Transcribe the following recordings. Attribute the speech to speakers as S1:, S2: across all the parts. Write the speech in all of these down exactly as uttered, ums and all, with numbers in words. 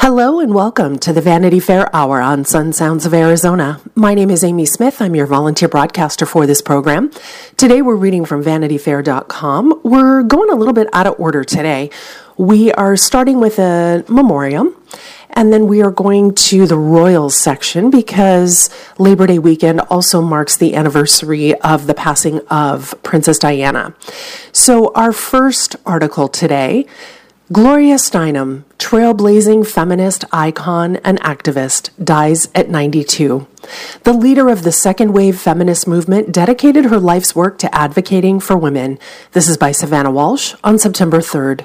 S1: Hello and welcome to the Vanity Fair Hour on Sun Sounds of Arizona. My name is Amy Smith. I'm your volunteer broadcaster for this program. Today we're reading from vanity fair dot com. We're going a little bit out of order today. We are starting with a memoriam, and then we are going to the Royals section because Labor Day weekend also marks the anniversary of the passing of Princess Diana. So our first article today, Gloria Steinem, trailblazing feminist icon and activist, dies at ninety-two. The leader of the second wave feminist movement dedicated her life's work to advocating for women. This is by Savannah Walsh on September third.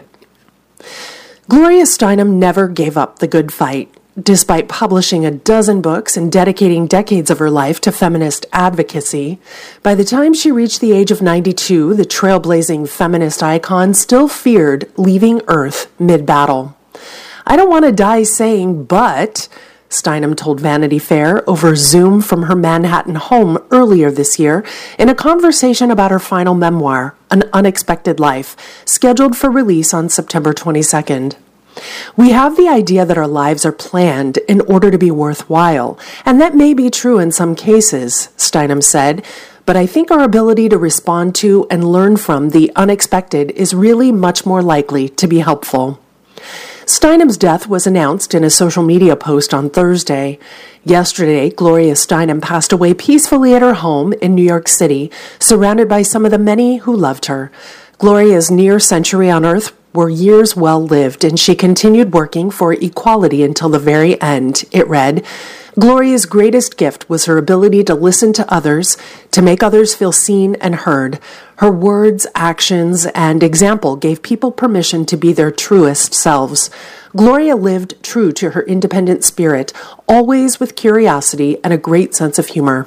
S1: Gloria Steinem never gave up the good fight. Despite publishing a dozen books and dedicating decades of her life to feminist advocacy, by the time she reached the age of ninety-two, the trailblazing feminist icon still feared leaving Earth mid-battle. "I don't want to die saying, but," Steinem told Vanity Fair over Zoom from her Manhattan home earlier this year in a conversation about her final memoir, An Unexpected Life, scheduled for release on September twenty-second. "We have the idea that our lives are planned in order to be worthwhile, and that may be true in some cases," Steinem said, "but I think our ability to respond to and learn from the unexpected is really much more likely to be helpful." Steinem's death was announced in a social media post on Thursday. Yesterday, Gloria Steinem passed away peacefully at her home in New York City, surrounded by some of the many who loved her. Gloria's near century on Earth were years well lived, and she continued working for equality until the very end, it read. Gloria's greatest gift was her ability to listen to others, to make others feel seen and heard. Her words, actions, and example gave people permission to be their truest selves. Gloria lived true to her independent spirit, always with curiosity and a great sense of humor.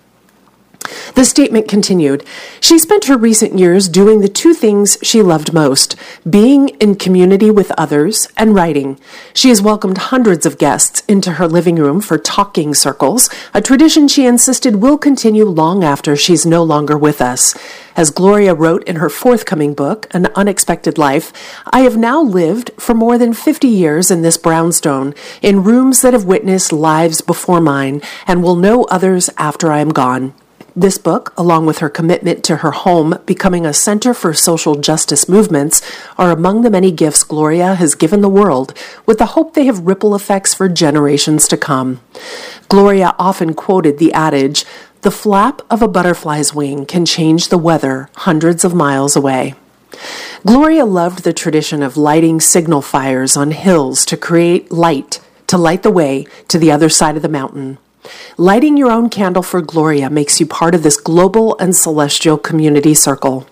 S1: The statement continued, "She spent her recent years doing the two things she loved most, being in community with others and writing. She has welcomed hundreds of guests into her living room for talking circles, a tradition she insisted will continue long after she's no longer with us. As Gloria wrote in her forthcoming book, An Unexpected Life, I have now lived for more than fifty years in this brownstone, in rooms that have witnessed lives before mine, and will know others after I am gone. This book, along with her commitment to her home becoming a center for social justice movements, are among the many gifts Gloria has given the world, with the hope they have ripple effects for generations to come." Gloria often quoted the adage, "The flap of a butterfly's wing can change the weather hundreds of miles away." Gloria loved the tradition of lighting signal fires on hills to create light, to light the way to the other side of the mountain. Lighting your own candle for Gloria makes you part of this global and celestial community circle.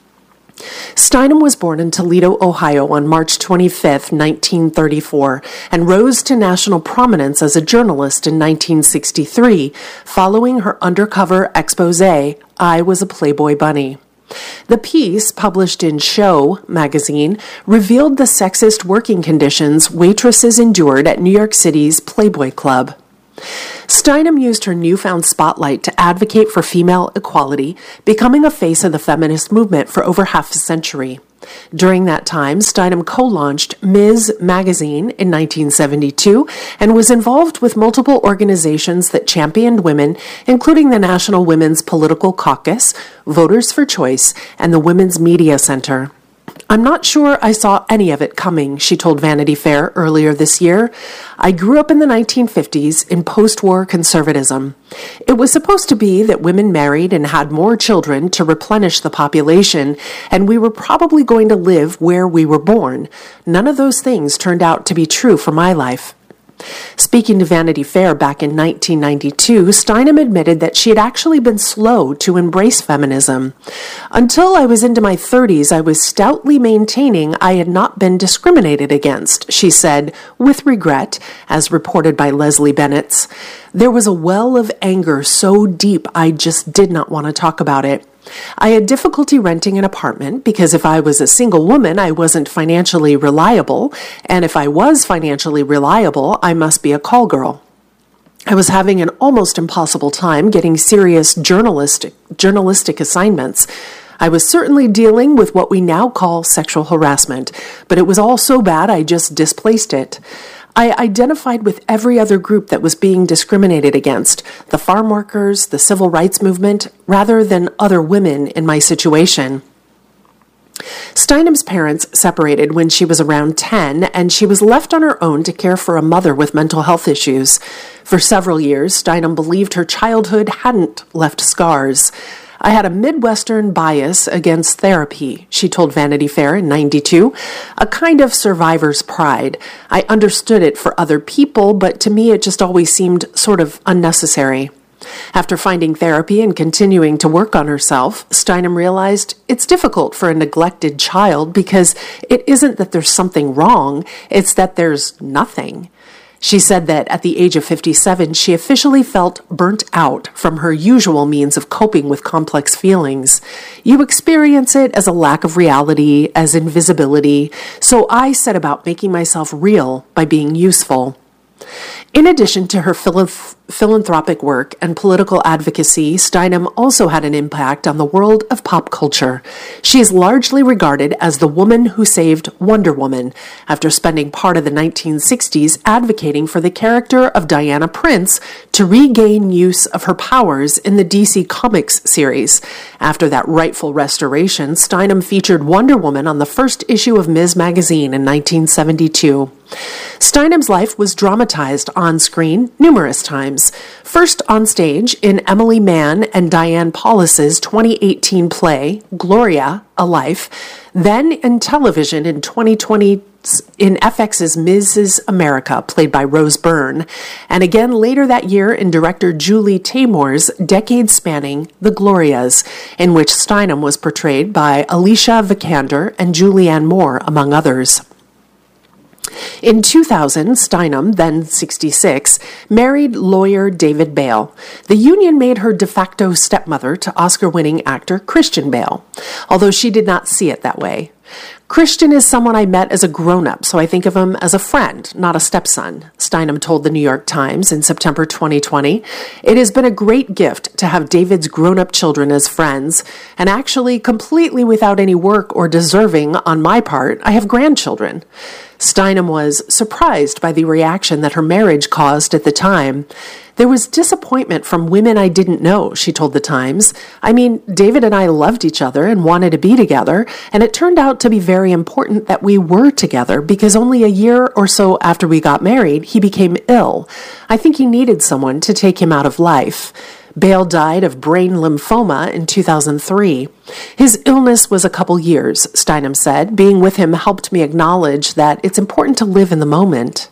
S1: Steinem was born in Toledo, Ohio on March twenty-fifth, nineteen thirty-four, and rose to national prominence as a journalist in nineteen sixty-three, following her undercover expose, I Was a Playboy Bunny. The piece, published in Show magazine, revealed the sexist working conditions waitresses endured at New York City's Playboy Club. Steinem used her newfound spotlight to advocate for female equality, becoming a face of the feminist movement for over half a century. During that time, Steinem co-launched Miz Magazine in nineteen seventy-two and was involved with multiple organizations that championed women, including the National Women's Political Caucus, Voters for Choice, and the Women's Media Center. "I'm not sure I saw any of it coming," she told Vanity Fair earlier this year. "I grew up in the nineteen fifties in post-war conservatism. It was supposed to be that women married and had more children to replenish the population, and we were probably going to live where we were born. None of those things turned out to be true for my life." Speaking to Vanity Fair back in nineteen ninety-two, Steinem admitted that she had actually been slow to embrace feminism. "Until I was into my thirties, I was stoutly maintaining I had not been discriminated against," she said, with regret, as reported by Leslie Bennett. "There was a well of anger so deep I just did not want to talk about it. I had difficulty renting an apartment because if I was a single woman, I wasn't financially reliable, and if I was financially reliable, I must be a call girl. I was having an almost impossible time getting serious journalistic, journalistic assignments. I was certainly dealing with what we now call sexual harassment, but it was all so bad I just displaced it. I identified with every other group that was being discriminated against, the farm workers, the civil rights movement, rather than other women in my situation. Steinem parents separated when she was around ten, and she was left on her own to care for a mother with mental health issues. For several years, Steinem believed her childhood hadn't left scars. I had a Midwestern bias against therapy, she told Vanity Fair in ninety-two, a kind of survivor's pride. I understood it for other people, but to me it just always seemed sort of unnecessary. After finding therapy and continuing to work on herself, Steinem realized it's difficult for a neglected child because it isn't that there's something wrong, it's that there's nothing. She said that at the age of fifty-seven, she officially felt burnt out from her usual means of coping with complex feelings. You experience it as a lack of reality, as invisibility, so I set about making myself real by being useful. In addition to her phil- philanthropic work and political advocacy, Steinem also had an impact on the world of pop culture. She is largely regarded as the woman who saved Wonder Woman, after spending part of the nineteen sixties advocating for the character of Diana Prince to regain use of her powers in the D C Comics series. After that rightful restoration, Steinem featured Wonder Woman on the first issue of Ms. Magazine in nineteen seventy-two. Steinem's life was dramatized on screen numerous times, first on stage in Emily Mann and Diane Paulus's twenty eighteen play, Gloria, A Life, then in television in twenty twenty in F X's Missus America, played by Rose Byrne, and again later that year in director Julie Taymor's decade-spanning The Glorias, in which Steinem was portrayed by Alicia Vikander and Julianne Moore, among others. In two thousand, Steinem, then sixty-six, married lawyer David Bale. The union made her de facto stepmother to Oscar-winning actor Christian Bale, although she did not see it that way. Christian is someone I met as a grown-up, so I think of him as a friend, not a stepson, Steinem told the New York Times in September twenty twenty. It has been a great gift to have David's grown-up children as friends, and actually completely without any work or deserving on my part, I have grandchildren. Steinem was surprised by the reaction that her marriage caused at the time. There was disappointment from women I didn't know, she told The Times. I mean, David and I loved each other and wanted to be together, and it turned out to be very important that we were together because only a year or so after we got married, he became ill. I think he needed someone to take him out of life. Bale died of brain lymphoma in two thousand three. His illness was a couple years, Steinem said. Being with him helped me acknowledge that it's important to live in the moment.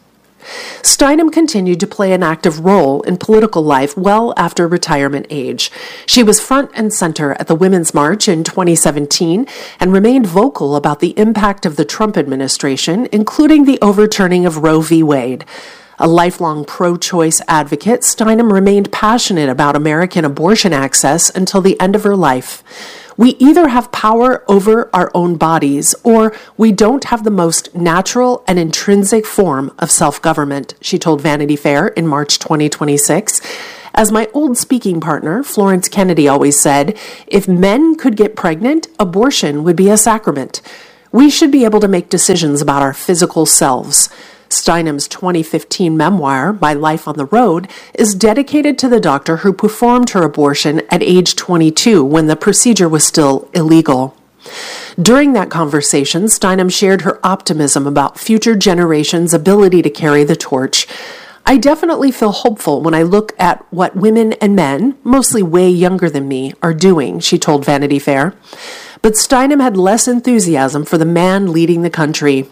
S1: Steinem continued to play an active role in political life well after retirement age. She was front and center at the Women's March in twenty seventeen and remained vocal about the impact of the Trump administration, including the overturning of Roe v. Wade. A lifelong pro-choice advocate, Steinem remained passionate about American abortion access until the end of her life. We either have power over our own bodies or we don't have the most natural and intrinsic form of self-government, she told Vanity Fair in March twenty twenty-six. As my old speaking partner, Florence Kennedy, always said, if men could get pregnant, abortion would be a sacrament. We should be able to make decisions about our physical selves. Steinem's twenty fifteen memoir, My Life on the Road, is dedicated to the doctor who performed her abortion at age twenty-two when the procedure was still illegal. During that conversation, Steinem shared her optimism about future generations' ability to carry the torch. I definitely feel hopeful when I look at what women and men, mostly way younger than me, are doing, she told Vanity Fair. But Steinem had less enthusiasm for the man leading the country.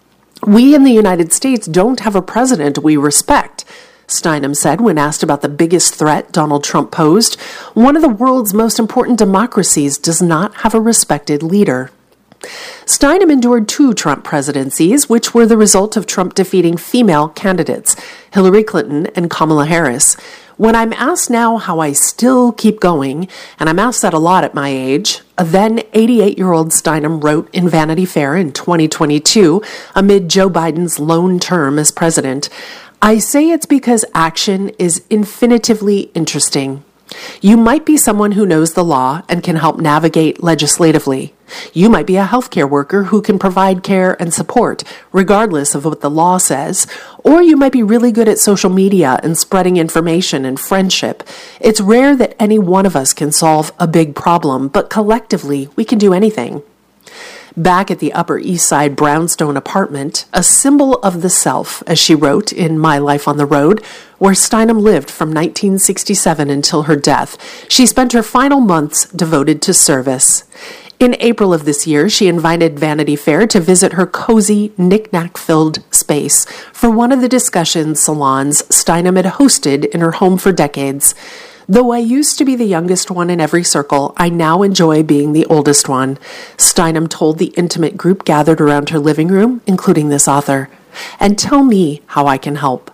S1: We in the United States don't have a president we respect, Steinem said when asked about the biggest threat Donald Trump posed. One of the world's most important democracies does not have a respected leader. Steinem endured two Trump presidencies, which were the result of Trump defeating female candidates, Hillary Clinton and Kamala Harris. When I'm asked now how I still keep going, and I'm asked that a lot at my age, a then eighty-eight-year-old Steinem wrote in Vanity Fair in twenty twenty-two, amid Joe Biden's lone term as president, I say it's because action is infinitively interesting. You might be someone who knows the law and can help navigate legislatively. You might be a healthcare worker who can provide care and support, regardless of what the law says. Or you might be really good at social media and spreading information and friendship. It's rare that any one of us can solve a big problem, but collectively, we can do anything. Back at the Upper East Side brownstone apartment, a symbol of the self, as she wrote in My Life on the Road, where Steinem lived from nineteen sixty-seven until her death, she spent her final months devoted to service. In April of this year, she invited Vanity Fair to visit her cozy, knick-knack-filled space for one of the discussion salons Steinem had hosted in her home for decades. Though I used to be the youngest one in every circle, I now enjoy being the oldest one, Steinem told the intimate group gathered around her living room, including this author. And tell me how I can help.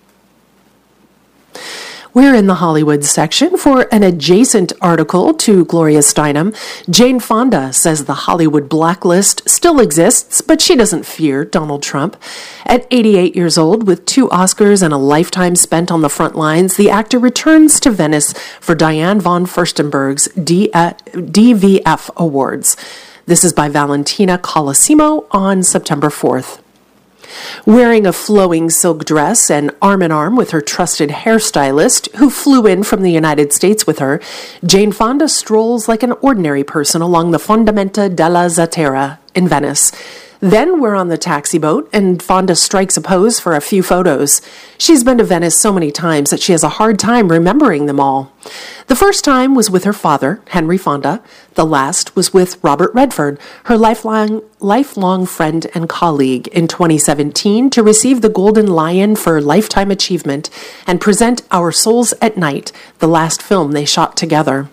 S1: We're in the Hollywood section for an adjacent article to Gloria Steinem. Jane Fonda says the Hollywood blacklist still exists, but she doesn't fear Donald Trump. At eighty-eight years old, with two Oscars and a lifetime spent on the front lines, the actor returns to Venice for Diane von Furstenberg's D- uh, D V F Awards. This is by Valentina Colosimo on September fourth. Wearing a flowing silk dress and arm-in-arm with her trusted hairstylist, who flew in from the United States with her, Jane Fonda strolls like an ordinary person along the Fondamenta della Zatera in Venice. Then we're on the taxi boat, and Fonda strikes a pose for a few photos. She's been to Venice so many times that she has a hard time remembering them all. The first time was with her father, Henry Fonda. The last was with Robert Redford, her lifelong, lifelong friend and colleague, in twenty seventeen to receive the Golden Lion for Lifetime Achievement and present Our Souls at Night, the last film they shot together.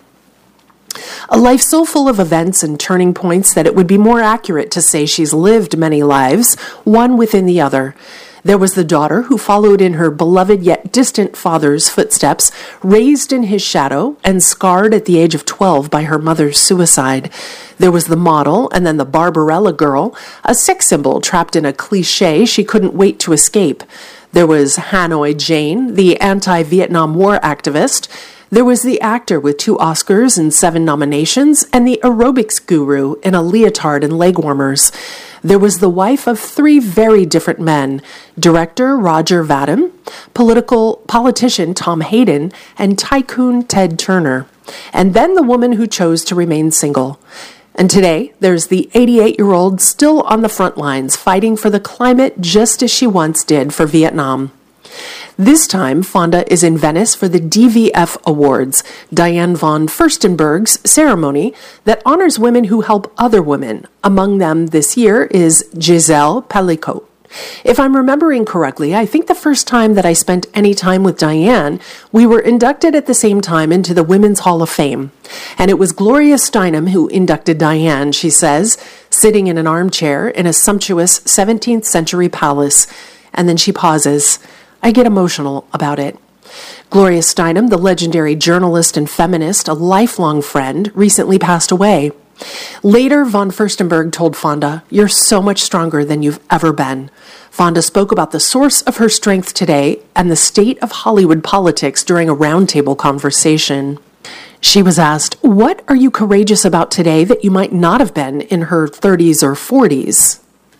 S1: A life so full of events and turning points that it would be more accurate to say she's lived many lives, one within the other. There was the daughter who followed in her beloved yet distant father's footsteps, raised in his shadow and scarred at the age of twelve by her mother's suicide. There was the model and then the Barbarella girl, a sex symbol trapped in a cliché she couldn't wait to escape. There was Hanoi Jane, the anti-Vietnam War activist. There was the actor with two Oscars and seven nominations, and the aerobics guru in a leotard and leg warmers. There was the wife of three very different men, director Roger Vadim, political politician Tom Hayden, and tycoon Ted Turner. And then the woman who chose to remain single. And today, there's the eighty-eight-year-old still on the front lines, fighting for the climate just as she once did for Vietnam. This time, Fonda is in Venice for the D V F Awards, Diane von Furstenberg's ceremony that honors women who help other women. Among them this year is Giselle Pellicot. If I'm remembering correctly, I think the first time that I spent any time with Diane, we were inducted at the same time into the Women's Hall of Fame. And it was Gloria Steinem who inducted Diane, she says, sitting in an armchair in a sumptuous seventeenth century palace. And then she pauses. I get emotional about it. Gloria Steinem, the legendary journalist and feminist, a lifelong friend, recently passed away. Later, von Furstenberg told Fonda, "You're so much stronger than you've ever been." Fonda spoke about the source of her strength today and the state of Hollywood politics during a roundtable conversation. She was asked, "What are you courageous about today that you might not have been in her thirties or forties?"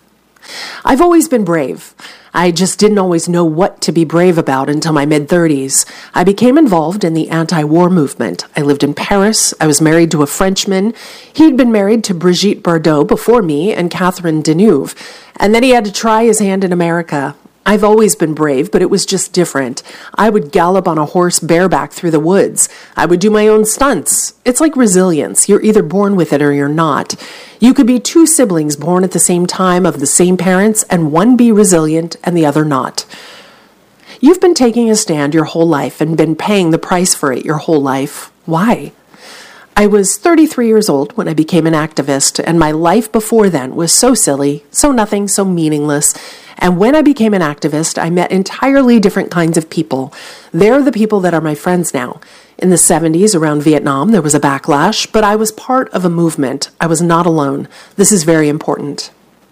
S1: I've always been brave. I just didn't always know what to be brave about until my mid-thirties. I became involved in the anti-war movement. I lived in Paris. I was married to a Frenchman. He'd been married to Brigitte Bardot before me and Catherine Deneuve. And then he had to try his hand in America. I've always been brave, but it was just different. I would gallop on a horse bareback through the woods. I would do my own stunts. It's like resilience. You're either born with it or you're not. You could be two siblings born at the same time of the same parents, and one be resilient and the other not. You've been taking a stand your whole life and been paying the price for it your whole life. Why? I was thirty-three years old when I became an activist, and my life before then was so silly, so nothing, so meaningless. And when I became an activist, I met entirely different kinds of people. They're the people that are my friends now. In the seventies, around Vietnam, there was a backlash, but I was part of a movement. I was not alone. This is very important.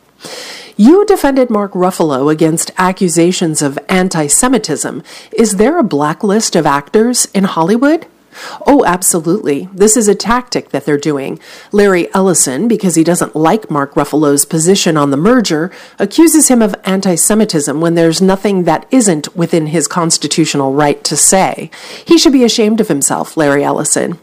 S1: You defended Mark Ruffalo against accusations of anti-Semitism. Is there a blacklist of actors in Hollywood? Oh, absolutely. This is a tactic that they're doing. Larry Ellison, because he doesn't like Mark Ruffalo's position on the merger, accuses him of anti-Semitism when there's nothing that isn't within his constitutional right to say. He should be ashamed of himself, Larry Ellison.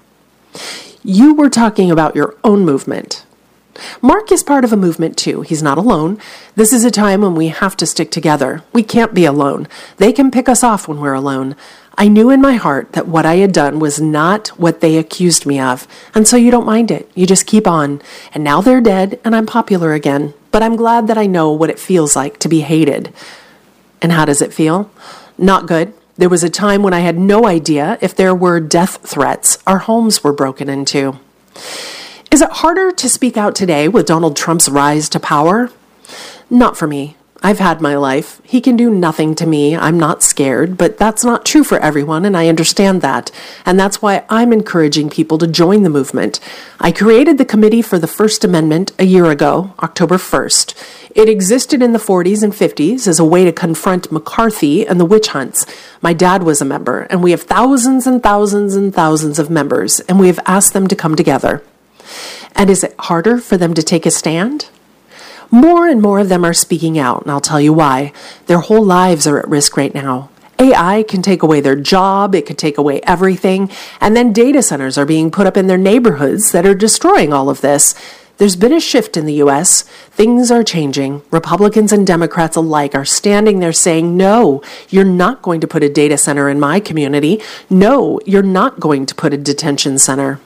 S1: You were talking about your own movement. Mark is part of a movement too. He's not alone. This is a time when we have to stick together. We can't be alone. They can pick us off when we're alone. I knew in my heart that what I had done was not what they accused me of, and so you don't mind it. You just keep on. And now they're dead, and I'm popular again. But I'm glad that I know what it feels like to be hated. And how does it feel? Not good. There was a time when I had no idea if there were death threats our homes were broken into. Is it harder to speak out today with Donald Trump's rise to power? Not for me. I've had my life. He can do nothing to me. I'm not scared, but that's not true for everyone, and I understand that. And that's why I'm encouraging people to join the movement. I created the Committee for the First Amendment a year ago, October first. It existed in the forties and fifties as a way to confront McCarthy and the witch hunts. My dad was a member, and we have thousands and thousands and thousands of members, and we have asked them to come together. And is it harder for them to take a stand? More and more of them are speaking out, and I'll tell you why. Their whole lives are at risk right now. A I can take away their job, it could take away everything, and then data centers are being put up in their neighborhoods that are destroying all of this. There's been a shift in the U S. Things are changing. Republicans and Democrats alike are standing there saying, no, you're not going to put a data center in my community. No, you're not going to put a detention center.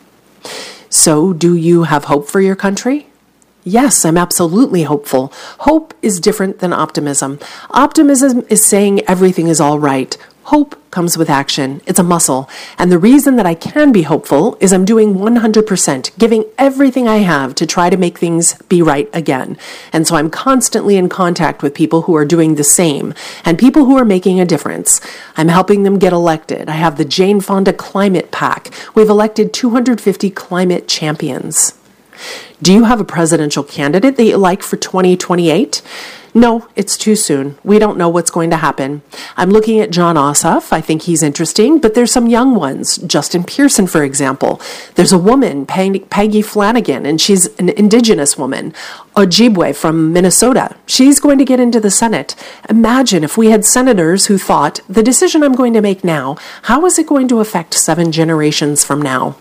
S1: So, do you have hope for your country? Yes, I'm absolutely hopeful. Hope is different than optimism. Optimism is saying everything is all right. Hope comes with action. It's a muscle. And the reason that I can be hopeful is I'm doing one hundred percent, giving everything I have to try to make things be right again. And so I'm constantly in contact with people who are doing the same and people who are making a difference. I'm helping them get elected. I have the Jane Fonda Climate PAC. We've elected two hundred fifty climate champions. Do you have a presidential candidate that you like for twenty twenty-eight? No, it's too soon. We don't know what's going to happen. I'm looking at Jon Ossoff. I think he's interesting, but there's some young ones. Justin Pearson, for example. There's a woman, Peggy Flanagan, and she's an indigenous woman. Ojibwe from Minnesota. She's going to get into the Senate. Imagine if we had senators who thought, the decision I'm going to make now, how is it going to affect seven generations from now?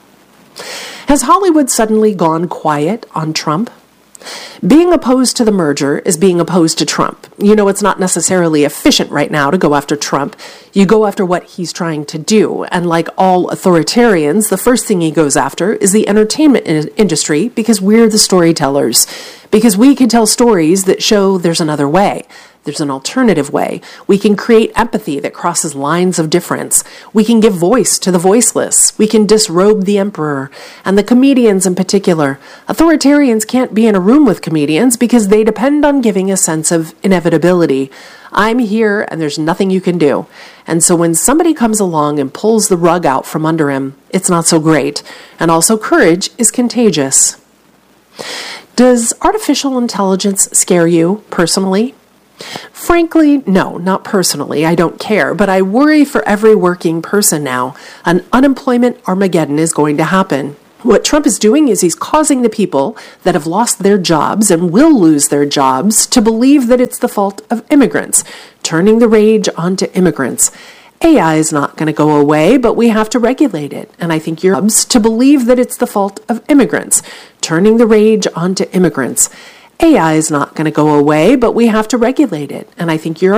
S1: Has Hollywood suddenly gone quiet on Trump? Being opposed to the merger is being opposed to Trump. You know, it's not necessarily efficient right now to go after Trump. You go after what he's trying to do. And like all authoritarians, the first thing he goes after is the entertainment industry because we're the storytellers. Because we can tell stories that show there's another way. There's an alternative way. We can create empathy that crosses lines of difference. We can give voice to the voiceless. We can disrobe the emperor, and the comedians in particular. Authoritarians can't be in a room with comedians because they depend on giving a sense of inevitability. I'm here, and there's nothing you can do. And so when somebody comes along and pulls the rug out from under him, it's not so great. And also courage is contagious. Does artificial intelligence scare you personally? Frankly, no, not personally. I don't care, but I worry for every working person now. An unemployment Armageddon is going to happen. What Trump is doing is he's causing the people that have lost their jobs and will lose their jobs to believe that it's the fault of immigrants, turning the rage onto immigrants. A I is not going to go away, but we have to regulate it. And I think you're to believe that it's the fault of immigrants, turning the rage onto immigrants. A I is not going to go away, but we have to regulate it. And I think you're